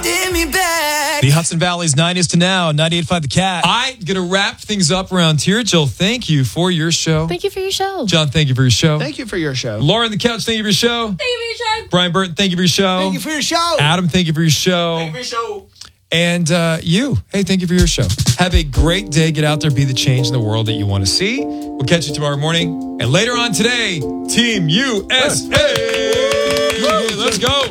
holding me back. The Hudson Valley's 90s to now, 98.5 The Cat. I'm going to wrap things up around here. Jill, thank you for your show. Thank you for your show. John, thank you for your show. Thank you for your show. Lauren the Couch, thank you for your show. Thank you for your show. Brian Burton, thank you for your show. Thank you for your show. Adam, thank you for your show. Thank you for your show. And you, hey, thank you for your show. Have a great day. Get out there, be the change in the world that you want to see. We'll catch you tomorrow morning. And later on today, Team USA. Let's go.